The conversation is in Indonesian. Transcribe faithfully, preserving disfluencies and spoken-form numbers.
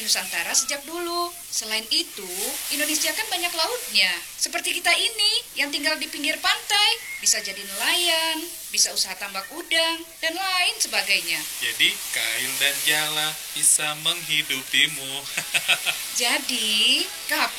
Nusantara sejak dulu. Selain itu, Indonesia kan banyak lautnya. Seperti kita ini yang tinggal di pinggir pantai, bisa jadi nelayan, bisa usaha tambak udang, dan lain sebagainya. Jadi kail dan jala bisa menghidupimu. Jadi, kapan